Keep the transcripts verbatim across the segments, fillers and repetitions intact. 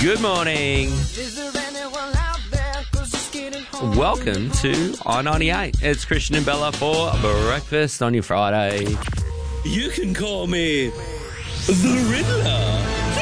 Good morning. Welcome to I ninety-eight. It's Christian and Bella for breakfast on your Friday. You can call me the Riddler.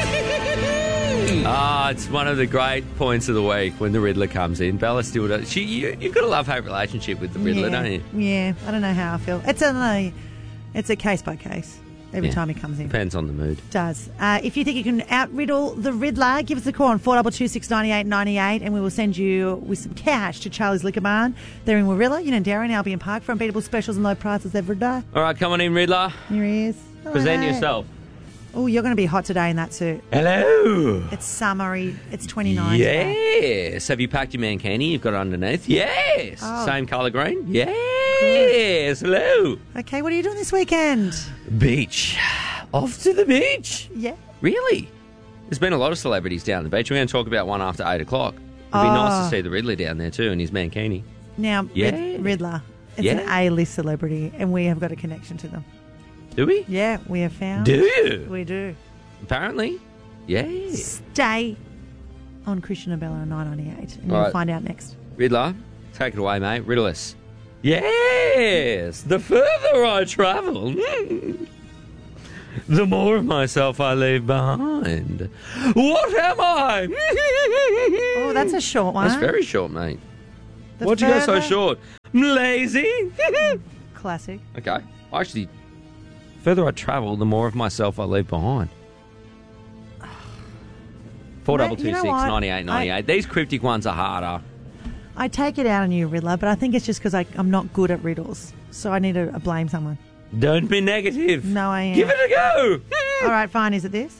Ah, it's one of the great points of the week when the Riddler comes in. Bella still does. She, you, you've got a love-hate relationship with the Riddler, yeah. don't you? Yeah, I don't know how I feel. It's a, it's a case by case every Yeah. time he comes in. Depends on the mood. It does. Uh, if you think you can out-riddle the Riddler, give us a call on four two two, six nine eight, nine eight and we will send you with some cash to Charlie's Liquor Barn. They're in Warilla, in Darren, Albion Park for unbeatable specials and low prices every day. All right, come on in, Riddler. Here he is. Oh, Present hey. yourself. Oh, you're going to be hot today in that suit. Hello. It's summery. It's twenty-nine. Yes. Have you packed your mankini? You've got it underneath? Yes. Oh. Same colour green? Yes. Hello. Okay, what are you doing this weekend? Beach. Off to the beach. Yeah. Really? There's been a lot of celebrities down the beach. We're going to talk about one after eight o'clock. It'd be Oh. nice to see the Riddler down there too in his mankini. Now, Yeah. Rid- Riddler. It's Yeah. an A-list celebrity, and we have got a connection to them. Do we? Yeah, we have found. Do you? We do. Apparently. Yes. Stay on Christian and Bella on nine ninety-eight, and All you'll right. find out next. Riddler, take it away, mate. Riddle us. Yes. The further I travel, the more of myself I leave behind. What am I? Oh, that's a short one. That's very short, mate. The Why'd you go so further- short? Lazy. Classic. Okay. Actually, the further I travel, the more of myself I leave behind. Four double two You know six what? ninety eight ninety eight. These cryptic ones are harder. I take it out on you, Riddler, but I think it's just because I'm not good at riddles, so I need to uh, blame someone. Don't be negative. No, I am. Give it a go. All right, fine. Is it this?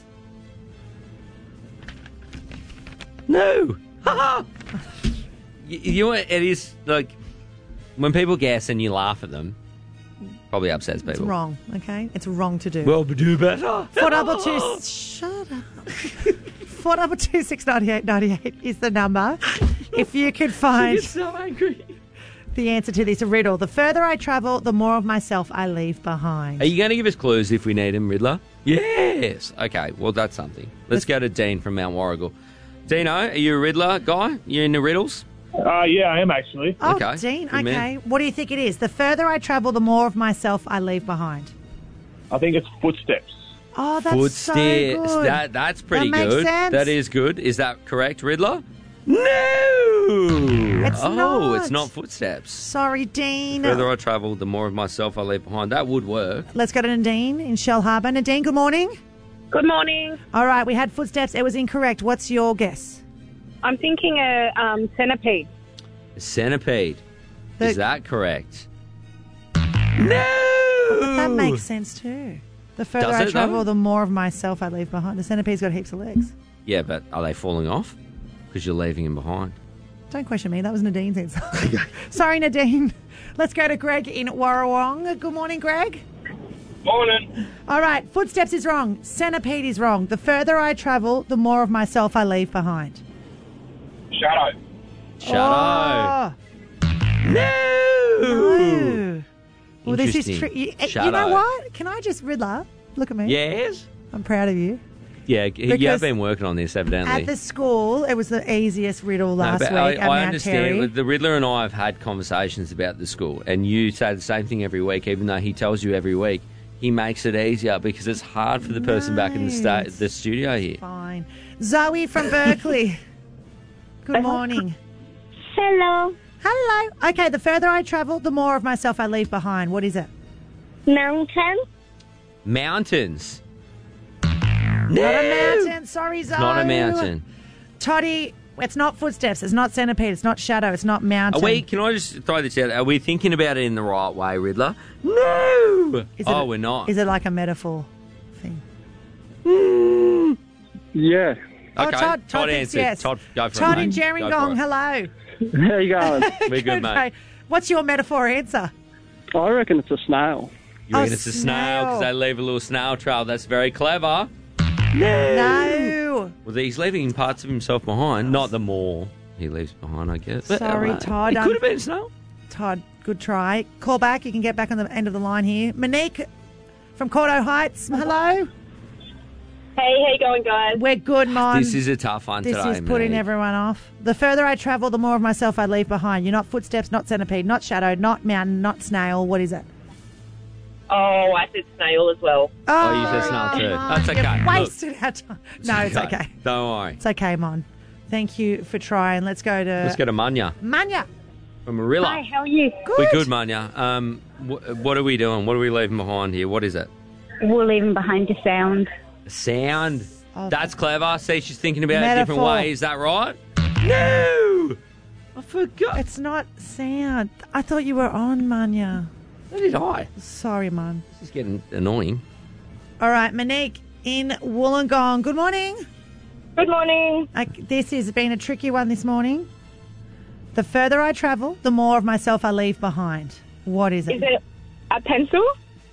No. Ha you, you know what? It is like when people guess and you laugh at them. Probably upsets people. It's wrong. Okay, it's wrong to do. Well, but do better. Four double two. Shut up. Four double two six ninety eight ninety eight is the number. If you could find You're so angry. the answer to this riddle, the further I travel, the more of myself I leave behind. Are you going to give us clues if we need them, Riddler? Yes. Okay, well, that's something. Let's go to Dean from Mount Warrigal. Dino, are you a Riddler guy? You into riddles? Uh, yeah, I am actually. Oh, Okay, Dean. good man. Okay, what do you think it is? The further I travel, the more of myself I leave behind. I think it's footsteps. Oh, that's Footsteps. so good. That, that's pretty That makes good. sense. That is good. Is that correct, Riddler? No! It's oh, not. it's not footsteps. Sorry, Dean. The further I travel, the more of myself I leave behind. That would work. Let's go to Nadine in Shell Harbour. Nadine, good morning. Good morning. All right, we had footsteps. It was incorrect. What's your guess? I'm thinking a um, centipede. Centipede. The- Is that correct? No! But that makes sense too. The further Does I it, travel, though? the more of myself I leave behind. The centipede's got heaps of legs. Yeah, but are they falling off? Because you're leaving them behind. Don't question me. That was Nadine's answer. Sorry, Nadine. Let's go to Greg in Warrawong. Good morning, Greg. Morning. All right, footsteps is wrong. Centipede is wrong. The further I travel, the more of myself I leave behind. Shadow. Shadow. Oh, No! no. Well, this is Interesting. tricky. You, you Shadow. know what? Can I just, Riddler, look at me. Yes? I'm proud of you. Yeah, you Because have been working on this, evidently. At the school, it was the easiest riddle No, last but week I, at I Mount understand. Terry. The Riddler and I have had conversations about the school, and you say the same thing every week, even though he tells you every week. He makes it easier because it's hard for the person back in the sta- Nice. the studio here. Fine. Zoe from Berkeley. Good morning. Hello. Hello. Okay, the further I travel, the more of myself I leave behind. What is it? Mountain. Mountains. Not a mountain. Sorry, Zoe. Not a mountain. Toddy, it's not footsteps. It's not centipede. It's not shadow. It's not mountain. Are we? Can I just throw this out? Are we thinking about it in the right way, Riddler? No. Is it oh, a- we're not. Is it like a metaphor thing? Yeah. Okay. Oh, Todd, Todd thinks answered. yes. Todd, go for Todd it. in mate. Go for Gerringong, it. hello. How you going? We're good, mate. What's your metaphor answer? I reckon it's a snail. You Oh, reckon it's a snail because snail. they leave a little snail trail. That's very clever. No. Well, he's leaving parts of himself behind, not the more he leaves behind, I guess. But, Sorry, uh, Todd, It um, could have been a snail. Todd, good try. Call back. You can get back on the end of the line here. Monique from Cordo Heights, hello. Hey, how you going, guys? We're good, Mon. This is a tough one This today, is putting mate. everyone off. The further I travel, the more of myself I leave behind. You're not footsteps, not centipede, not shadow, not mountain, not snail. What is it? Oh, I said snail as well. Oh, you said snail too. That's You've okay. Look, wasted our time. No, it's okay. Don't worry. It's okay, Mon. Thank you for trying. Let's go to Let's go to Manya Manya. from Marilla. Hi, how are you? Good. We're good, Manya. Um, wh- what are we doing? What are we leaving behind here? What is it? We're leaving behind the sound. Sound. Oh, That's clever. See, she's thinking about it a different Metaphor. way. Is that right? No! I forgot. It's not sound. I thought you were on, Manya. So did I. Sorry, Mon. This is getting annoying. All right, Monique in Wollongong. Good morning. Good morning. I, this has been a tricky one this morning. The further I travel, the more of myself I leave behind. What is it? Is it a pencil?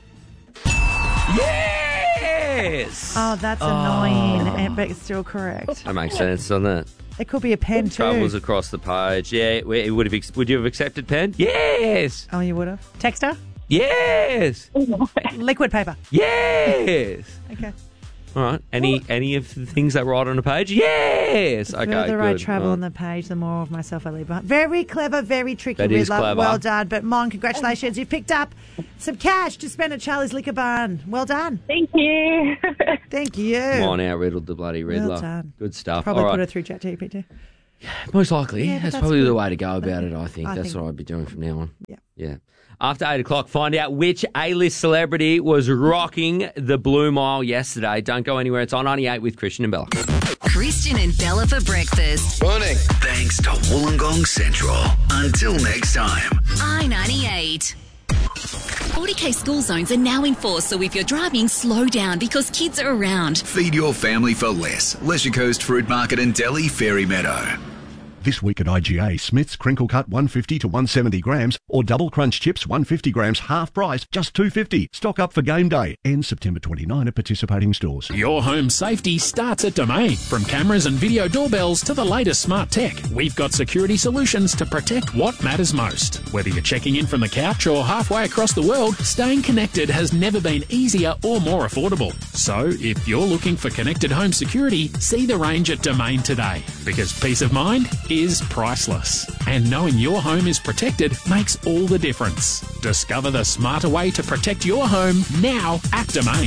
Yes! Oh, that's annoying, and- but it's still correct. That makes sense, doesn't it? It could be a pen too. Travels across the page. Yeah, it it would have. Ex- would you have accepted pen? Yes. Oh, you would have. Texter? Yes. Liquid paper. Yes. Okay. All right. Any any of the things that write on a page? Yes. The Okay. further I good. travel All on right. the page, the more of myself I leave behind. Very clever, very tricky, That is Riddler. clever. Well done. But, Mon, congratulations. You've picked up some cash to spend at Charlie's Liquor Barn. Well done. Thank you. Thank you. Come on out, riddled the bloody Riddler. Well done. Good stuff. Probably All put her right. through ChatGPT. Most likely. Yeah, but that's, that's probably good. the way to go about it, I think. I that's think- what I'd be doing from now on. Yeah. Yeah. After eight o'clock, find out which A-list celebrity was rocking the Blue Mile yesterday. Don't go anywhere. It's on ninety-eight with Christian and Bella. Christian and Bella for breakfast. Morning. Thanks to Wollongong Central. Until next time. I ninety-eight. forty K school zones are now in force, so if you're driving, slow down because kids are around. Feed your family for less. Leisure Coast Fruit Market and Deli, Fairy Meadow. This week at I G A, Smith's Crinkle Cut one fifty to one seventy grams or Double Crunch Chips one fifty grams half price, just two fifty. Stock up for game day. Ends September twenty-ninth at participating stores. Your home safety starts at Domain. From cameras and video doorbells to the latest smart tech, we've got security solutions to protect what matters most. Whether you're checking in from the couch or halfway across the world, staying connected has never been easier or more affordable. So, if you're looking for connected home security, see the range at Domain today. Because peace of mind is priceless. And knowing your home is protected makes all the difference. Discover the smarter way to protect your home now at Domain.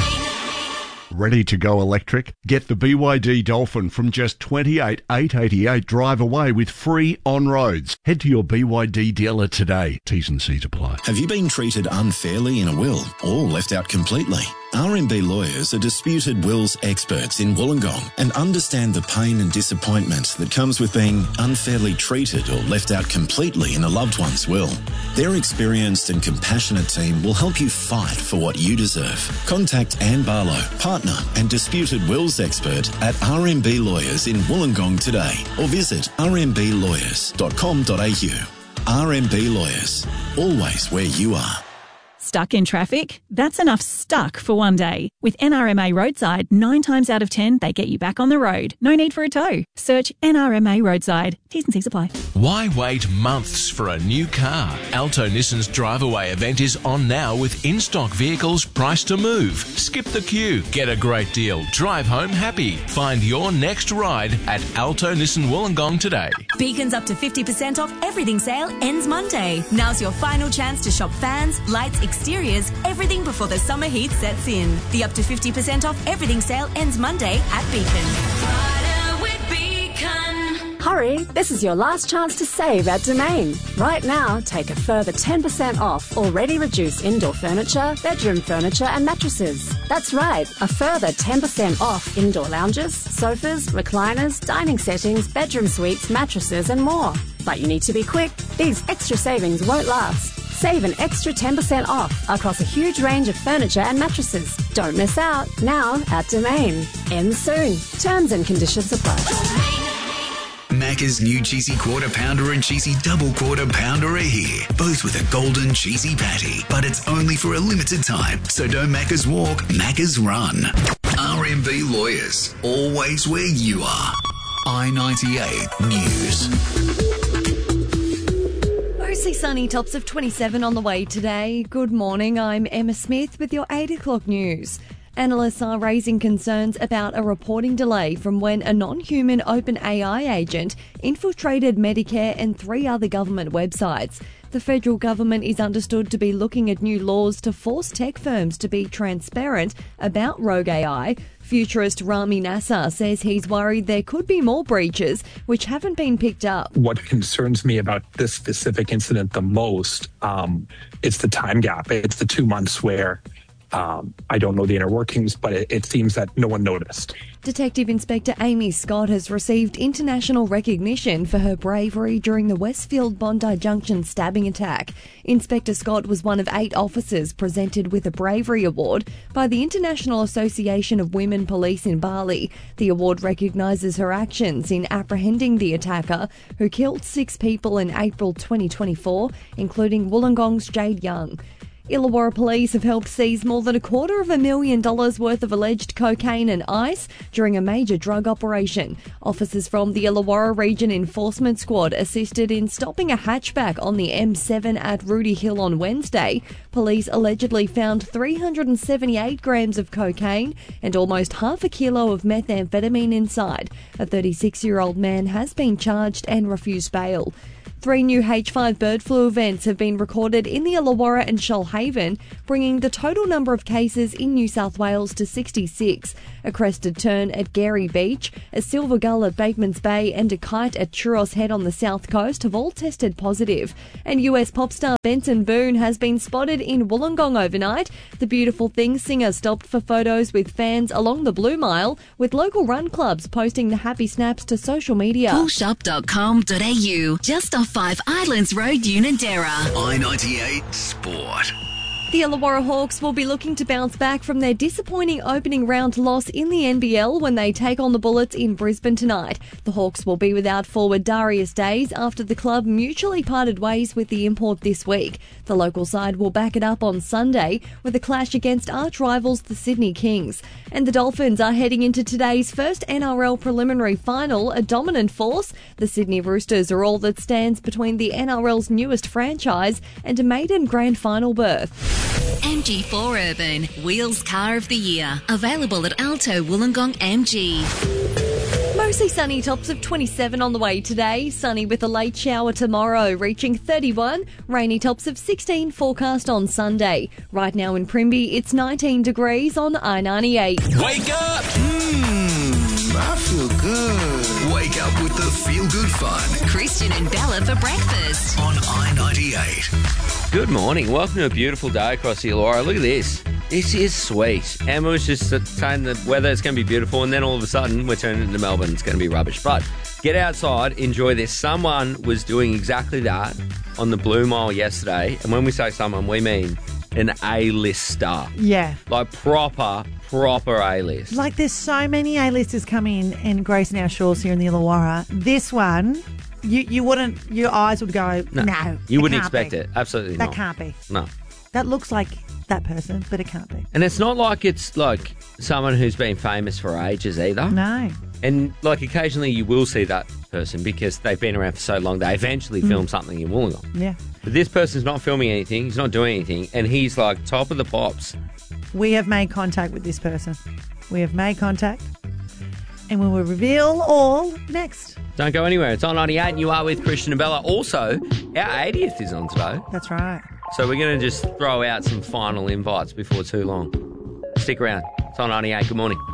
Ready to go electric? Get the B Y D Dolphin from just twenty-eight thousand eight hundred eighty-eight drive away with free on-roads. Head to your B Y D dealer today. T's and C's apply. Have you been treated unfairly in a will or left out completely? R M B Lawyers are disputed wills experts in Wollongong and understand the pain and disappointment that comes with being unfairly treated or left out completely in a loved one's will. Their experienced and compassionate team will help you fight for what you deserve. Contact Anne Barlow, partner and disputed wills expert at R M B Lawyers in Wollongong today, or visit r m b lawyers dot com dot a u. R M B Lawyers, always where you are. Stuck in traffic? That's enough stuck for one day. With N R M A Roadside, nine times out of ten, they get you back on the road. No need for a tow. Search N R M A Roadside. T's and C's apply. Why wait months for a new car? Alto Nissan's Drive Away event is on now with in-stock vehicles priced to move. Skip the queue. Get a great deal. Drive home happy. Find your next ride at Alto Nissan Wollongong today. Beacon's up to fifty percent off everything sale ends Monday. Now's your final chance to shop fans, lights, exteriors, everything before the summer heat sets in. The up to fifty percent off everything sale ends Monday at Beacon. Hurry, this is your last chance to save at Domain. Right now, take a further ten percent off already reduced indoor furniture, bedroom furniture and mattresses. That's right, a further ten percent off indoor lounges, sofas, recliners, dining settings, bedroom suites, mattresses and more. But you need to be quick. These extra savings won't last. Save an extra ten percent off across a huge range of furniture and mattresses. Don't miss out. Now at Domain. Ends soon. Terms and conditions apply. Macca's new cheesy quarter pounder and cheesy double quarter pounder are here, both with a golden cheesy patty. But it's only for a limited time, so don't Macca's walk, Macca's run. R M B Lawyers, always where you are. I ninety-eight News. Mostly sunny, tops of twenty-seven on the way today. Good morning, I'm Emma Smith with your eight o'clock news. Analysts are raising concerns about a reporting delay from when a non-human OpenAI agent infiltrated Medicare and three other government websites. The federal government is understood to be looking at new laws to force tech firms to be transparent about rogue A I. Futurist Rami Nassar says he's worried there could be more breaches which haven't been picked up. What concerns me about this specific incident the most, um, it's the time gap. It's the two months where um, I don't know the inner workings, but it, it seems that no one noticed. Detective Inspector Amy Scott has received international recognition for her bravery during the Westfield Bondi Junction stabbing attack. Inspector Scott was one of eight officers presented with a Bravery Award by the International Association of Women Police in Bali. The award recognises her actions in apprehending the attacker, who killed six people in April twenty twenty-four, including Wollongong's Jade Young. Illawarra police have helped seize more than a quarter of a million dollars worth of alleged cocaine and ice during a major drug operation. Officers from the Illawarra Region Enforcement Squad assisted in stopping a hatchback on the M seven at Rudy Hill on Wednesday. Police allegedly found three hundred seventy-eight grams of cocaine and almost half a kilo of methamphetamine inside. A thirty-six-year-old man has been charged and refused bail. Three new H five bird flu events have been recorded in the Illawarra and Shoalhaven, bringing the total number of cases in New South Wales to sixty-six. A crested tern at Gary Beach, a silver gull at Bateman's Bay and a kite at Churros Head on the south coast have all tested positive. And U S pop star Benson Boone has been spotted in Wollongong overnight. The Beautiful Things singer stopped for photos with fans along the Blue Mile, with local run clubs posting the happy snaps to social media. cool shop dot com dot a u, just off Five Islands Road, Unanderra. I ninety-eight Sport. The Illawarra Hawks will be looking to bounce back from their disappointing opening round loss in the N B L when they take on the Bullets in Brisbane tonight. The Hawks will be without forward Darius Days after the club mutually parted ways with the import this week. The local side will back it up on Sunday with a clash against arch rivals the Sydney Kings. And the Dolphins are heading into today's first N R L preliminary final, a dominant force. The Sydney Roosters are all that stands between the N R L's newest franchise and a maiden grand final berth. M G four Urban, Wheels Car of the Year. Available at Alto Wollongong M G. Mostly sunny, tops of twenty-seven on the way today. Sunny with a late shower tomorrow, reaching thirty-one. Rainy tops of sixteen forecast on Sunday. Right now in Primby, it's nineteen degrees on I ninety-eight. Wake up! Mmm, I feel good. Wake up with the feel good fun. Christian and Bella for breakfast. On I ninety-eight. Good morning. Welcome to a beautiful day across the Illawarra. Look at this. This is sweet. Emma was just saying the weather is going to be beautiful, and then all of a sudden we're turning into Melbourne. It's going to be rubbish. But get outside, enjoy this. Someone was doing exactly that on the Blue Mile yesterday. And when we say someone, we mean an A-list star. Yeah. Like proper, proper A-list. Like there's so many A-listers coming and gracing our shores here in the Illawarra. This one, you, you wouldn't, your eyes would go, no. no you wouldn't can't expect be. it. Absolutely that not. That can't be. No. That looks like that person, but it can't be. And it's not like it's like someone who's been famous for ages either. No. And like occasionally you will see that person because they've been around for so long they eventually mm. film something in Wollongong. Yeah. But this person's not filming anything, he's not doing anything, and he's like top of the pops. We have made contact with this person. We have made contact, and we will reveal all next. Don't go anywhere. It's on ninety-eight and you are with Christian and Bella. Also, our eightieth is on today. That's right. So we're going to just throw out some final invites before too long. Stick around. It's on ninety-eight. Good morning.